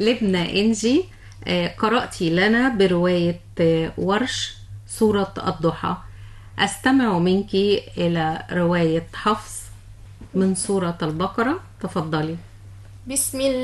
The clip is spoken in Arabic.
لبنى إنجي، قرأتي لنا برواية ورش سورة الضحى. أستمع منك إلى رواية حفص من سورة البقرة. تفضلي. بسم الله